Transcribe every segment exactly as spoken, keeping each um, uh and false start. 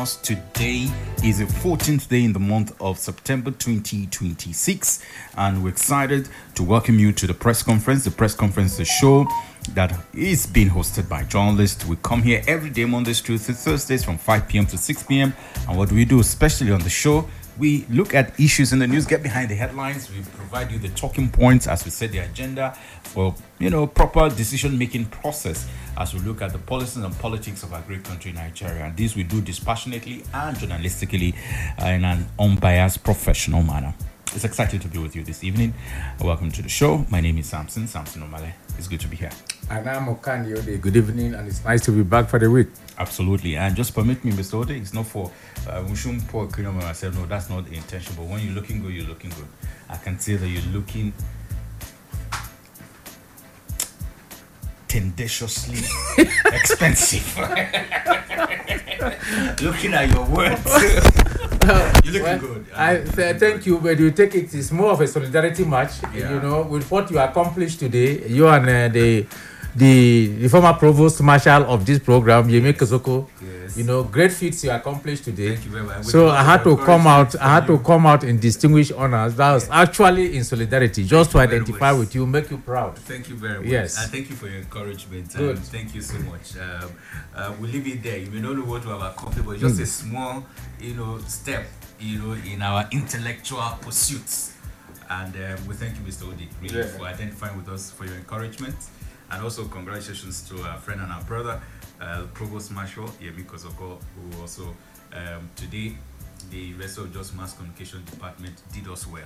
Today is the fourteenth day in the month of September twenty twenty-six, and we're excited to welcome you to the press conference. The press conference is a show that is being hosted by journalists. We come here every day, Mondays through Thursdays from five p.m. to six p.m. And what do we do, especially on the show? We look at issues in the news, get behind the headlines. We provide you the talking points as we set the agenda for, you know, proper decision-making process as we look at the policies and politics of our great country, Nigeria. And this we do dispassionately and journalistically uh, in an unbiased, professional manner. It's exciting to be with you this evening. Welcome to the show. My name is Samson, Samson Omale. It's good to be here. And I'm Okan Yode. Good evening, and it's nice to be back for the week. Absolutely. And just permit me, Mister Ode, it's not for, uh, we shouldn't pour cream on myself. No, that's not the intention. But when you're looking good, you're looking good. I can say that you're looking tendaciously expensive. Looking at your words. You're looking well, good. I th- looking thank good. you, but you take it. It's more of a solidarity match. Yeah. You know, with what you accomplished today, you and uh, the, the the former provost marshal of this program, Yemi Kozoko. Yes. You know, great feats you accomplished today. Thank you very much. So I had to come out. I had to you. come out in distinguished honors. That was actually in solidarity, just to Thank you very identify much. with you, make you proud. Thank you very much. Yes. And thank you for your encouragement. Good. Um, thank you so much. Um, uh, we'll leave it there. You may not know what we have accomplished, but just Mm. a small, you know, step, you know, in our intellectual pursuits. And um, we thank you, Mister Odi, really, Yeah. for identifying with us, for your encouragement. And also congratulations to our friend and our brother, uh, Provost Marshal Yemi Kozoko, who also um, today the rest of just mass communication department did us well.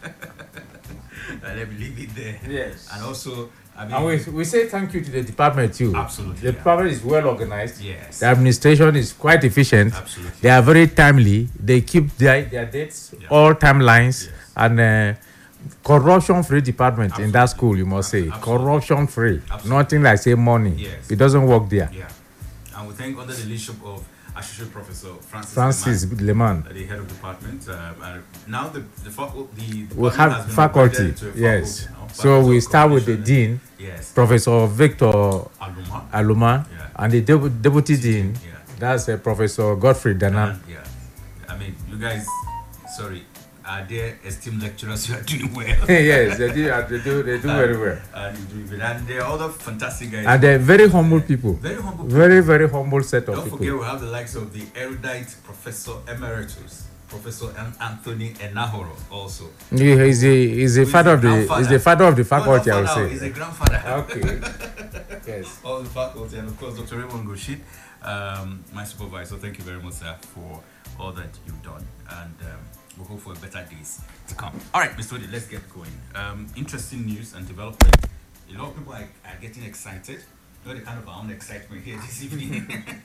And let me leave it there. Yes. And also, I mean, And we, we say thank you to the department too. Absolutely, The yeah. department is well organized. yes, The administration is quite efficient. absolutely. They are very timely. They keep their, their dates, Yeah. all timelines, Yes. and uh, corruption-free department in that Absolutely. school, you must say. Absolutely. Corruption-free. Absolutely. Nothing like say money. Yes. It doesn't work there. Yeah. And we thank under the leadership of Associate Professor Francis, Francis Leman, Leman. uh, the head of department. Uh, and now the the, fac- the We department have has been faculty. upgraded to a Yes. faculty now. So Faculty we of start with the Communication. dean, Yes. Professor Victor Aluma. Aluma, Yeah. and the dep- deputy dean, Yeah. that's uh, Professor Godfrey Danan. And, yeah. I mean, you guys, sorry, are there esteemed lecturers who are doing well? Yes, they do, uh, they do, they do very well. And, you're doing well. And there are other fantastic guys. And they're very humble people. Very humble. Very, very humble set of Don't people. forget, we have the likes of the erudite Professor Emeritus, Professor An- Anthony Enahoro, also. He is the he's the Who is father the of the grandfather? he's the father of the No, not faculty, I would father, say. He's a grandfather. Okay. Yes. All the faculty, and of course, Doctor Raymond Goshit, um, my supervisor. Thank you very much, sir, for all that you've done, and um, we hope for better days to come. All right, Mister Odi, let's get going. Um, interesting news and development. A lot of people are, are getting excited. You know the kind of our own excitement here this evening.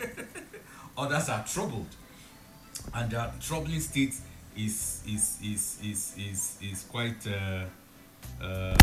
Others are troubled, and the troubling state is is is is is is quite uh, uh,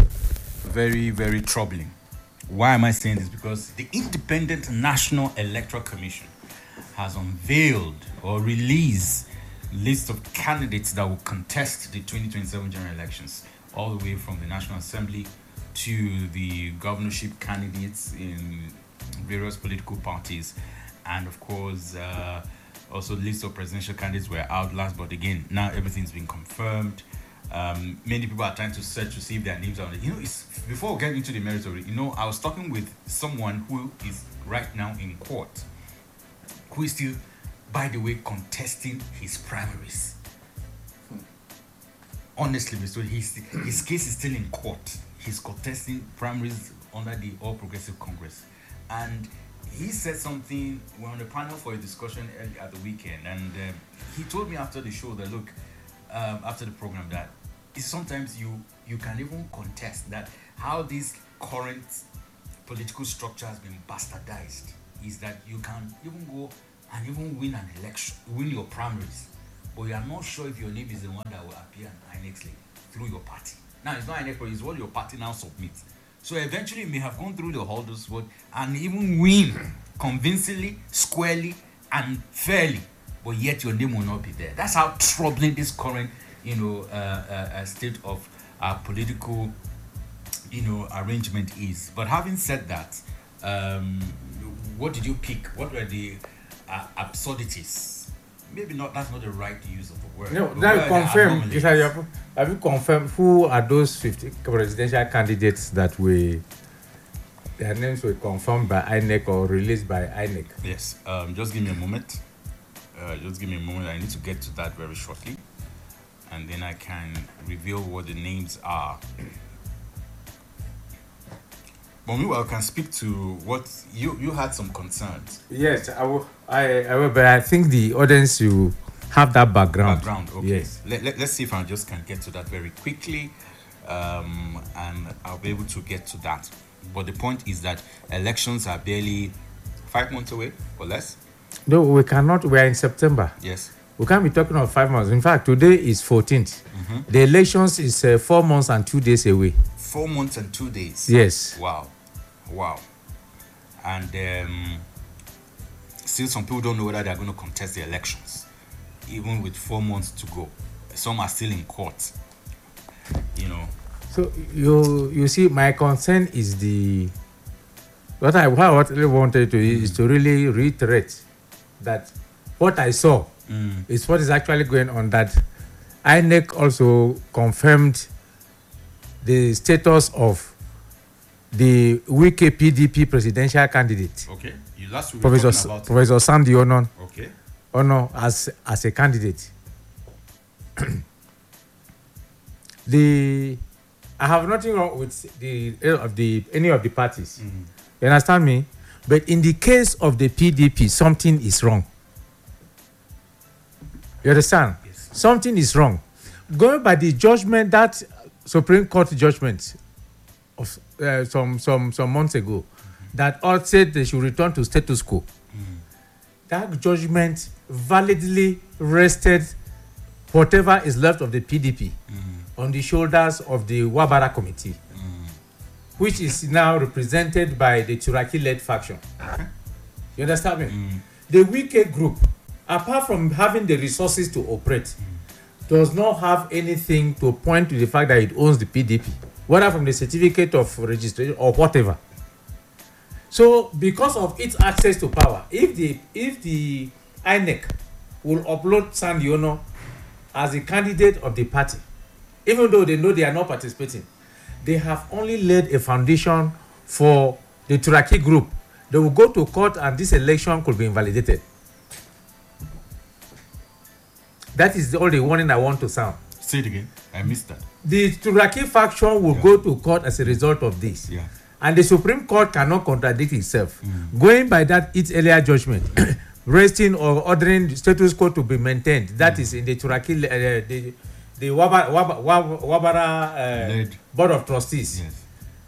very very troubling. Why am I saying this? Because the Independent National Electoral Commission has unveiled or released list of candidates that will contest the twenty twenty-seven general elections, all the way from the National Assembly to the governorship candidates in various political parties, and of course uh, also list of presidential candidates were out last, but again now everything's been confirmed. Um, many people are trying to search to see if their names are on it. You know, it's, before getting into the merits of it, you know, I was talking with someone who is right now in court, who is still, by the way, contesting his primaries. Honestly, Mister His, his case is still in court. He's contesting primaries under the All Progressive Congress. And he said something, we're on a panel for a discussion early at the weekend, and um, he told me after the show that, look, um, after the program, that it's sometimes you, you can even contest that how this current political structure has been bastardized is that you can even go and even win an election, win your primaries, but you are not sure if your name is the one that will appear on I N E C through your party. Now, it's not I N E C, but it's what your party now submits. So eventually, you may have gone through the hurdles vote and even win convincingly, squarely, and fairly, but yet your name will not be there. That's how troubling this current, you know, uh, uh, uh, state of our political, you know, arrangement is. But having said that, um, what did you pick? What were the uh, absurdities. Maybe not. That's not the right use of the word. No, The now word confirm. anomalies. Is that your- Have you confirmed who are those fifty presidential candidates that we their names were confirmed by I N E C or released by I N E C? Yes. Um, just give me a moment. Uh, just give me a moment. I need to get to that very shortly, and then I can reveal what the names are. But meanwhile, I can speak to what you you had some concerns. Yes, I will. I, I will, but I think the audience you have that background. Background. Okay. Yes. Let, let, let's see if I just can get to that very quickly, um, and I'll be able to get to that. But the point is that elections are barely five months away or less. No, we cannot. We are in September. Yes. We can't be talking of five months. In fact, today is fourteenth. Mm-hmm. The elections is uh, four months and two days away. Four months and two days. Yes. Wow. Wow. And um, still some people don't know whether they're going to contest the elections, even with four months to go. Some are still in court. You know. So you you see, my concern is the what I what I really wanted to mm. is to really reiterate that what I saw Mm. is what is actually going on. That I N E C also confirmed the status of the Wike P D P presidential candidate, Okay. You last week Professor talking about Professor Sandy Ono, Okay. Ono as as a candidate. the I have nothing wrong with the of the any of the parties. Mm. You understand me? But in the case of the P D P, something is wrong. You understand? Yes. Something is wrong. Going by the judgment, that Supreme Court judgment of uh, some some some months ago, mm-hmm. that all said they should return to status quo. Mm. That judgment validly rested whatever is left of the P D P mm. on the shoulders of the Wabara Committee, mm. which is now represented by the Turaki-led faction. Okay. You understand me? Mm. The Wike group, apart from having the resources to operate, mm. does not have anything to point to the fact that it owns the P D P, whether from the certificate of registration or whatever. So, because of its access to power, if the if the I N E C will upload Sandy Ono as a candidate of the party, even though they know they are not participating, they have only laid a foundation for the Turaki group. They will go to court and this election could be invalidated. That is the only warning I want to sound. Say it again. I missed that. The Turaki faction will yeah. go to court as a result of this. Yeah. And the Supreme Court cannot contradict itself. Mm. Going by that, its earlier judgment, resting or ordering the status quo to be maintained. That mm. is in the Turaki, uh, the, the Wabara, Wabara, Wabara uh, Board of Trustees. Yes.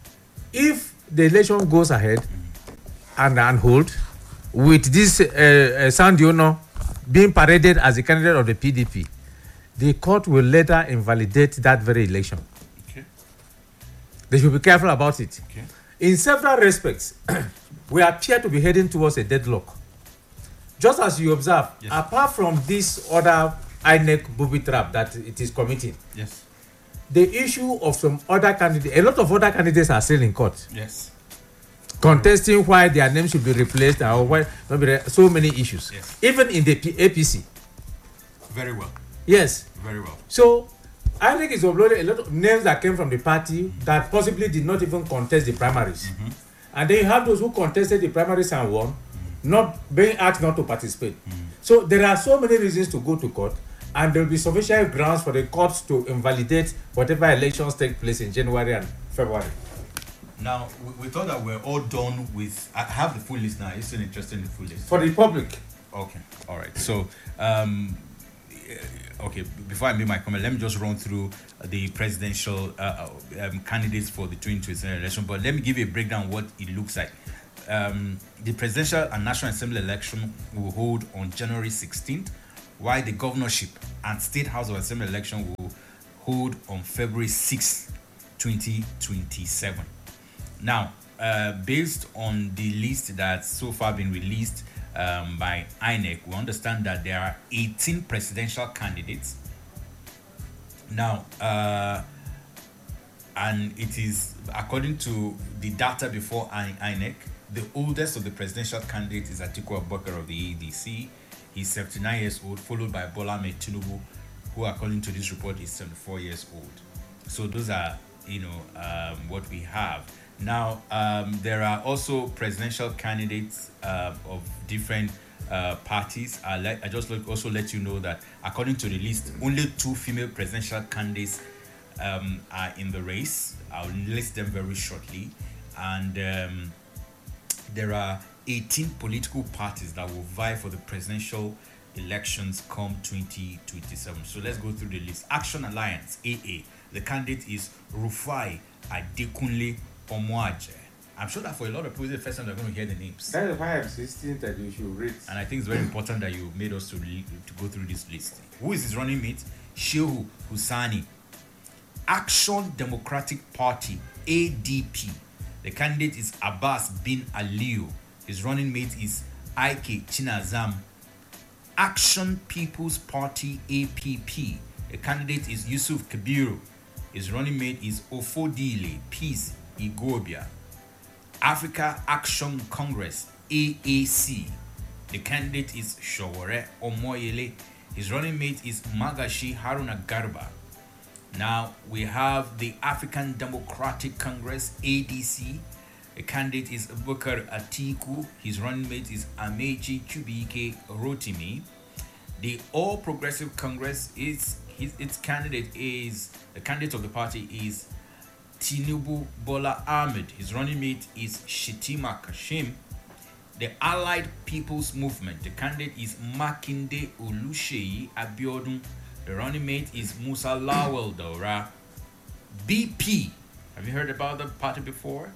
If the election goes ahead mm. and, and hold, with this uh, uh, Sandy Ono being paraded as a candidate of the P D P, the court will later invalidate that very election. Okay. They should be careful about it. Okay. In several respects, we appear to be heading towards a deadlock. Just as you observe, yes. apart from this other I N E C booby trap that it is committing, yes. the issue of some other candidates, a lot of other candidates are still in court. Yes. Contesting why their name should be replaced or why so many issues. Yes. Even in the A P C. Very well. Yes. Very well. So, I think it's uploaded a lot of names that came from the party mm-hmm. that possibly did not even contest the primaries. Mm-hmm. And then you have those who contested the primaries and won, mm-hmm. not being asked not to participate. Mm-hmm. So there are so many reasons to go to court, and there will be sufficient grounds for the courts to invalidate whatever elections take place in January and February. Now, we, we thought that we're all done with... I have the full list now. It's still interested in the full list. For the public. Okay. All right. So... Um, okay, before I make my comment, let me just run through the presidential uh, um, candidates for the twenty twenty-seven election. But let me give you a breakdown of what it looks like. Um, the presidential and national assembly election will hold on January sixteenth, while the governorship and state house of assembly election will hold on February sixth, twenty twenty-seven. Now, uh, based on the list that's so far been released Um, by I N E C, we understand that there are eighteen presidential candidates now, uh, and it is according to the data before I N E C, The oldest of the presidential candidates is Atiku Abubakar of the A D C. He's seventy-nine years old, followed by Bola Ahmed Tinubu, who, according to this report, is seventy-four years old. So those are, you know, um, what we have. Now, um, there are also presidential candidates uh, of different uh, parties. I, let, I just let, also let you know that, according to the list, only two female presidential candidates um, are in the race. I'll list them very shortly. And um, there are eighteen political parties that will vie for the presidential elections come twenty twenty-seven. So let's go through the list. Action Alliance, A A. The candidate is Rufai Adekunle Omoaje. I'm sure that for a lot of people, it's the first time they're going to hear the names. That is why I'm insisting that you should read. And I think it's very important that you made us to, re- to go through this list. Who is his running mate? Shehu Husani. Action Democratic Party, A D P. The candidate is Abbas bin Aliyu. His running mate is Ike Chinazam. Action People's Party, A P P. The candidate is Yusuf Kabiru. His running mate is Ofodile Peace Igobia. Africa Action Congress, A A C. The candidate is Showore Omoyele. His running mate is Magashi Haruna Garba. Now we have the African Democratic Congress, A D C. The candidate is Abubakar Atiku. His running mate is Amechi Chubike Rotimi. The All Progressive Congress is his its candidate is the candidate of the party is Tinubu Bola Ahmed. His running mate is Shetima Kashim. The Allied People's Movement, the candidate is Makinde Oluseyi Abiodun. The running mate is Musa Lawal Daura. B P. Have you heard about the party before?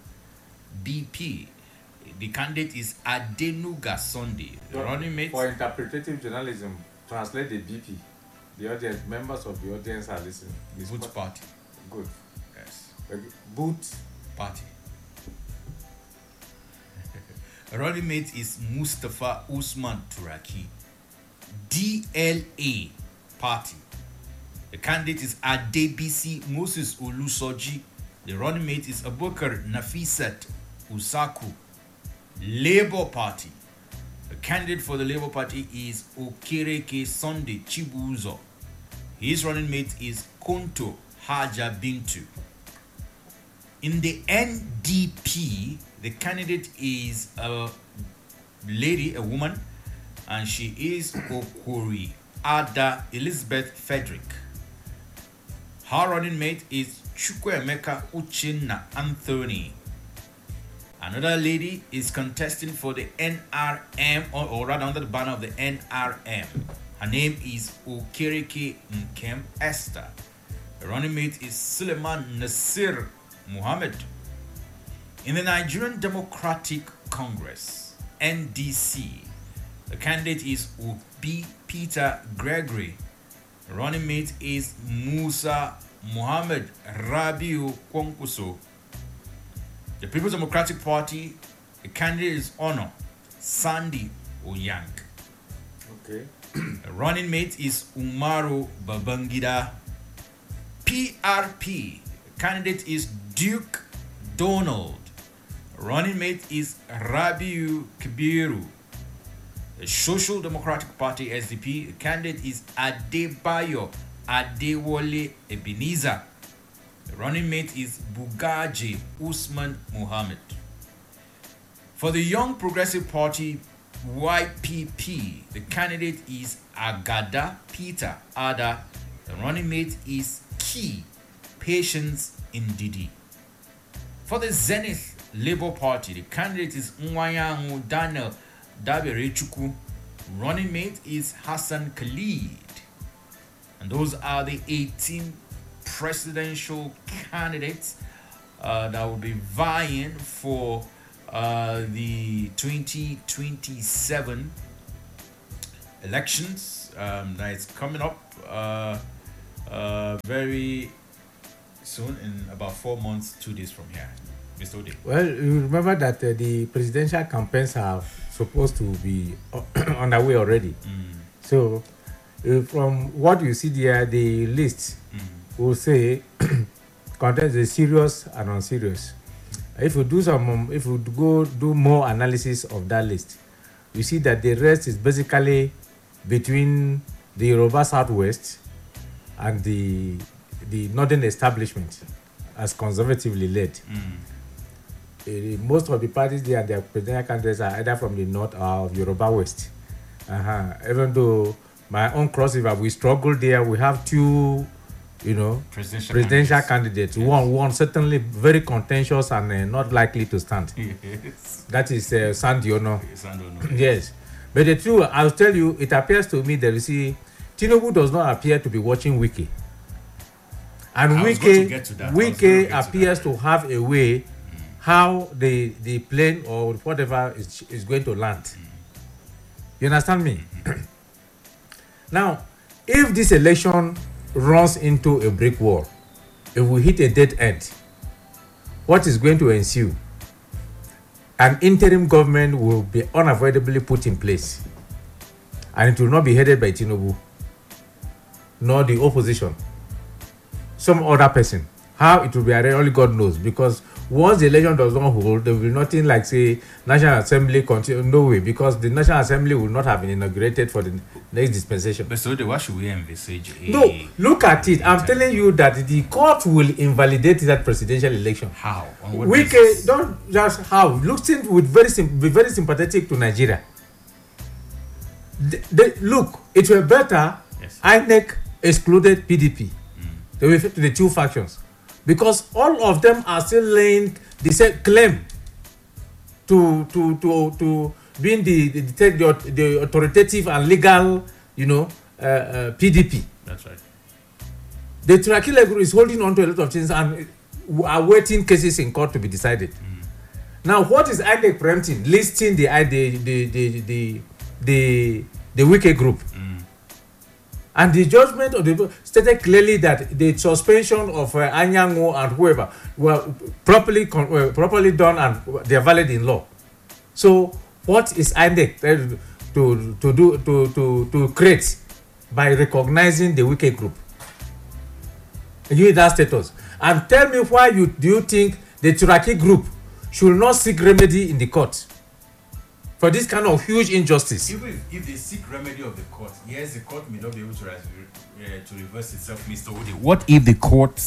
B P. The candidate is Adenuga Sunday. The running mate for interpretative journalism, translate the B P. The audience, members of the audience are listening. Boot party. Good. Yes. Boot party. Running mate is Mustafa Usman Turaki. D L A party. The candidate is Adebisi Moses Olusoji. The running mate is Abubakar Nafisat Usaku. Labour Party. The candidate for the Labour Party is Okereke Sunday Chibuzo. His running mate is Konto Haja Bintu. In the N D P, the candidate is a lady, a woman, and she is Okori Ada Elizabeth Frederick. Her running mate is Chukwuemeka Uchenna Anthony. Another lady is contesting for the N R M, or, or rather under the banner of the N R M. Her name is Okereke Nkem Esther. The running mate is Suleiman Nasir Muhammad. In the Nigerian Democratic Congress, N D C, the candidate is Obi Peter Gregory. The running mate is Musa Muhammad Rabiu Kwankuso. The People's Democratic Party, the candidate is Honor Sandy Oyang. Okay. The running mate is Umaru Babangida. P R P, the candidate is Duke Donald. The running mate is Rabiu Kibiru. The Social Democratic Party, S D P, the candidate is Adebayo Adewole Ebenezer. The running mate is Bugaji Usman Muhammad. For the Young Progressive Party, Y P P, the candidate is Agada Peter Ada. The running mate is Key Patience Ndidi. For the Zenith Labour Party, the candidate is Nwayangu Daniel Daberechukwu. Running mate is Hassan Khalid. And those are the eighteen presidential candidates uh, that will be vying for uh, the twenty twenty-seven elections um, that is coming up uh, uh, very soon, in about four months, two days from here. Mister Ode. Well, you remember that uh, the presidential campaigns are supposed to be underway already. Mm. So, uh, from what you see there, the list Mm. will say contains the serious and unserious. If you do some, um, if you go do more analysis of that list, you see that the rest is basically between the Yoruba Southwest and the the northern establishment as conservatively led. Mm. Uh, most of the parties there and their presidential candidates are either from the north or Yoruba West. Uh-huh. Even though my own crossover, we struggle there. We have two, you know, Presidential, presidential candidates. candidates. One, one certainly very contentious and uh, not likely to stand. Yes. That is uh, Sandiono. Yes, I don't know. Yes, but the truth, I'll tell you, it appears to me that you see, Tinubu does not appear to be watching Wiki, and I was going to get to Wiki, that. I was going to Wiki get to appears that. to have a way how the the plane or whatever is is going to land. You understand me? Now, if this election runs into a brick wall, if we hit a dead end, what is going to ensue? An interim government will be unavoidably put in place, and it will not be headed by Tinubu, nor the opposition, some other person. How it will be arranged, only God knows, because once the election does not hold, there will be nothing like, say, National Assembly continue. No way, because the National Assembly will not have been inaugurated for the next dispensation. But so, why should we envisage a... No, look at it. I'm telling you that the court will invalidate that presidential election. How? On what We basis? can don't just how. Look, with very sim- be very sympathetic to Nigeria. They, they, look, it were better. Yes. I N E C excluded P D P. Mm. They were to the two factions, because all of them are still laying the same claim to to to to being the the, the, the authoritative and legal, you know, uh, uh, P D P. That's right. The Turakila group is holding on to a lot of things and awaiting cases in court to be decided. Mm. Now, what is I N E C preempting? Listing the the the the the the, the Wike group. Mm. And the judgment of the stated clearly that the suspension of uh, Anyango and whoever were properly con- uh, properly done and they are valid in law. So, what is I N E C to to do to to to create by recognizing the Wike group? Give that status and tell me why you do you think the Turaki group should not seek remedy in the court for this kind of huge injustice? Even if, if they seek remedy of the court, yes, the court may not be able to, uh, to reverse itself, Mister Ode. What if the court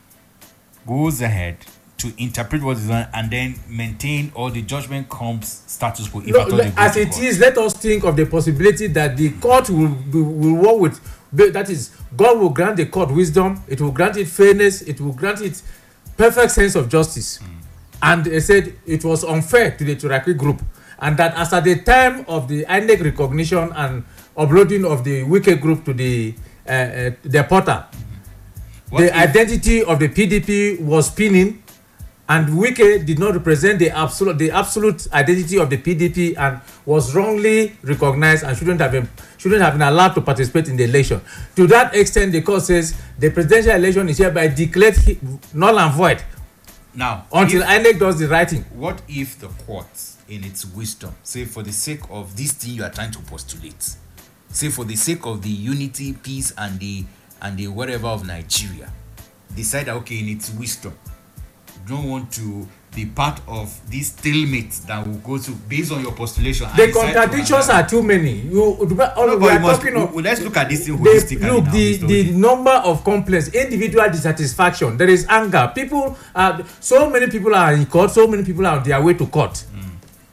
goes ahead to interpret what is done and then maintain or the judgment comes status quo? If No, at all they go as to it court? is, let us think of the possibility that the court will will, will work with. That is, God will grant the court wisdom. It will grant it fairness. It will grant it perfect sense of justice. Mm. And they said it was unfair to the Turaki group, and that as at the time of the I N E C recognition and uploading of the Wike group to the uh, uh, the portal, mm-hmm. the if- identity of the P D P was pinning, and Wike did not represent the absolute the absolute identity of the P D P and was wrongly recognized and shouldn't have been shouldn't have been allowed to participate in the election. To that extent, the court says the presidential election is hereby declared null and void. Now, until if, I N E C does the writing. What if the court, in its wisdom, say for the sake of this thing you are trying to postulate, say for the sake of the unity, peace, and the and the whatever of Nigeria, decide that, okay, in its wisdom, don't want to be part of this stalemate that will go to based on your postulation. The contradictions are too many. You, all no, we are must, talking of. Well, let's look at this thing the, holistically. Look, now, the the number of complaints, individual dissatisfaction. There is anger. People are so many people are in court. So many people are on their way to court. Mm.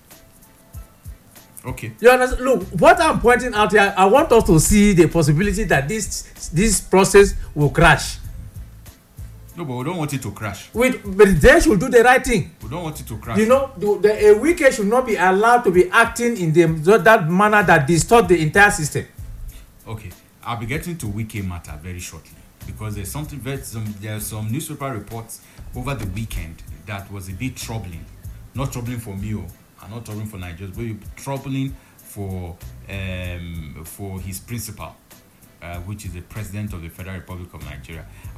Okay. You understand? Look, what I'm pointing out here, I want us to see the possibility that this this process will crash. No, but we don't want it to crash. With, but they should do the right thing. We don't want it to crash. You know, the, the, a Wike should not be allowed to be acting in the, that manner that distort the entire system. Okay, I'll be getting to Wike matter very shortly because there's something very some there's some newspaper reports over the weekend that was a bit troubling. Not troubling for me, and not troubling for Nigerians, but troubling for um for his principal, uh, which is the president of the Federal Republic of Nigeria.